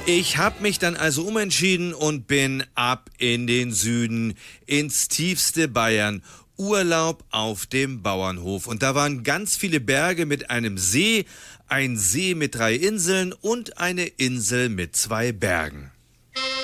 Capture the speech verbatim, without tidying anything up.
Ich habe mich dann also umentschieden und bin ab in den Süden, ins tiefste Bayern. Urlaub auf dem Bauernhof. Und da waren ganz viele Berge mit einem See, ein See mit drei Inseln und eine Insel mit zwei Bergen.